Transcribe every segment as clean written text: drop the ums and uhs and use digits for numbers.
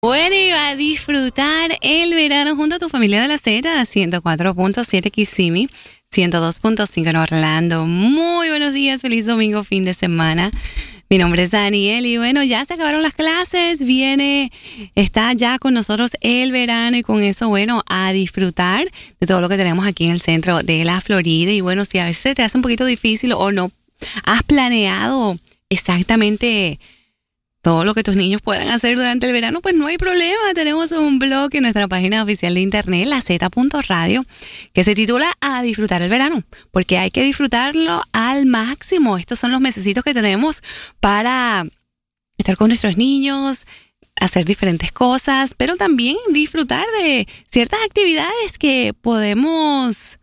Bueno, y va a disfrutar el verano junto a tu familia de la Z, 104.7 Kissimmee, 102.5 en Orlando. Muy buenos días, feliz domingo, fin de semana. Mi nombre es Daniel y bueno, ya se acabaron las clases, está ya con nosotros el verano y con eso, bueno, a disfrutar de todo lo que tenemos aquí en el centro de la Florida. Y bueno, si a veces te hace un poquito difícil o no has planeado exactamente todo lo que tus niños puedan hacer durante el verano, pues no hay problema. Tenemos un blog en nuestra página oficial de internet, laz.radio, que se titula A disfrutar el verano, porque hay que disfrutarlo al máximo. Estos son los mesecitos que tenemos para estar con nuestros niños, hacer diferentes cosas, pero también disfrutar de ciertas actividades que podemos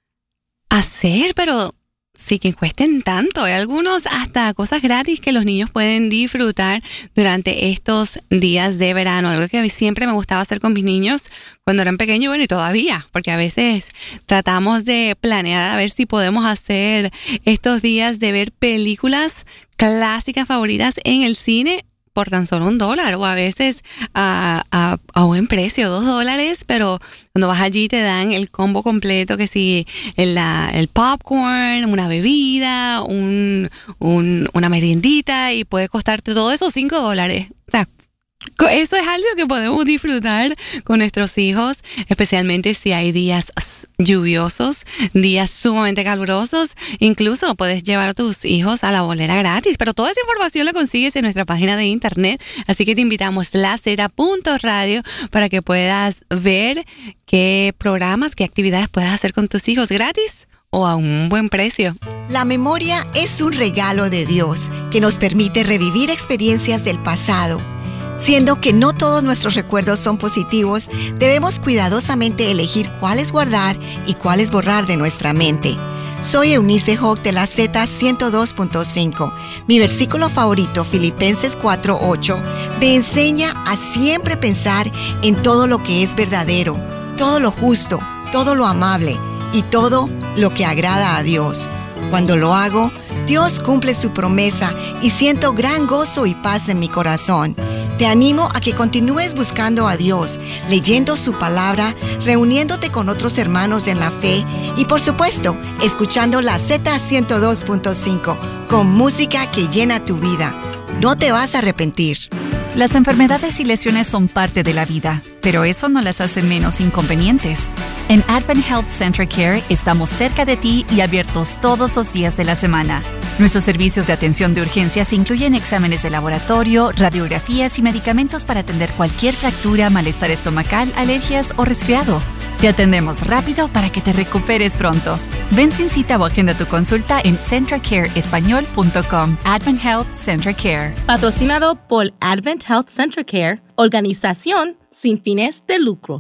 hacer, pero sí que cuesten tanto. Hay algunos hasta cosas gratis que los niños pueden disfrutar durante estos días de verano. Algo que a mí siempre me gustaba hacer con mis niños cuando eran pequeños, bueno, y todavía, porque a veces tratamos de planear a ver si podemos hacer estos días de ver películas clásicas favoritas en el cine por tan solo $1, o a veces a buen precio, $2, pero cuando vas allí te dan el combo completo, que si el popcorn, una bebida, una meriendita, y puede costarte todo eso $5. O sea, eso es algo que podemos disfrutar con nuestros hijos, especialmente si hay días lluviosos, días sumamente calurosos. Incluso puedes llevar a tus hijos a la bolera gratis, pero toda esa información la consigues en nuestra página de internet, así que te invitamos laz.radio para que puedas ver qué programas, qué actividades puedes hacer con tus hijos gratis o a un buen precio. La memoria es un regalo de Dios que nos permite revivir experiencias del pasado. Siendo que no todos nuestros recuerdos son positivos, debemos cuidadosamente elegir cuáles guardar y cuáles borrar de nuestra mente. Soy Eunice Hogg de la Z 102.5. Mi versículo favorito, Filipenses 4:8, me enseña a siempre pensar en todo lo que es verdadero, todo lo justo, todo lo amable y todo lo que agrada a Dios. Cuando lo hago, Dios cumple su promesa y siento gran gozo y paz en mi corazón. Te animo a que continúes buscando a Dios, leyendo su palabra, reuniéndote con otros hermanos en la fe y, por supuesto, escuchando la Z 102.5 con música que llena tu vida. No te vas a arrepentir. Las enfermedades y lesiones son parte de la vida, pero eso no las hace menos inconvenientes. En Advent Health Central Care estamos cerca de ti y abiertos todos los días de la semana. Nuestros servicios de atención de urgencias incluyen exámenes de laboratorio, radiografías y medicamentos para atender cualquier fractura, malestar estomacal, alergias o resfriado. Te atendemos rápido para que te recuperes pronto. Ven sin cita o agenda tu consulta en centracareespañol.com. Advent Health Central Care. Patrocinado por Advent Health Central Care, organización sin fines de lucro.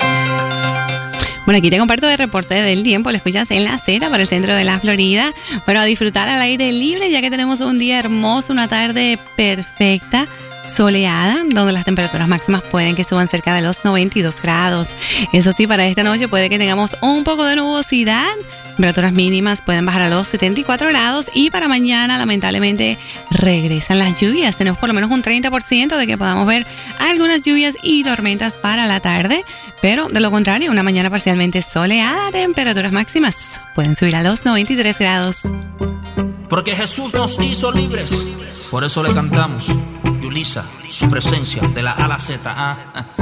Bueno, aquí te comparto el reporte del tiempo. Lo escuchas en la Z para el centro de la Florida. Bueno, a disfrutar al aire libre, ya que tenemos un día hermoso, una tarde perfecta, soleada, donde las temperaturas máximas pueden que suban cerca de los 92 grados. Eso sí, para esta noche puede que tengamos un poco de nubosidad. Temperaturas mínimas pueden bajar a los 74 grados y para mañana lamentablemente regresan las lluvias. Tenemos por lo menos un 30% de que podamos ver algunas lluvias y tormentas para la tarde, pero de lo contrario, una mañana parcialmente soleada. Temperaturas máximas pueden subir a los 93 grados. Porque Jesús nos hizo libres, por eso le cantamos Yulisa, su presencia de la A a la Z.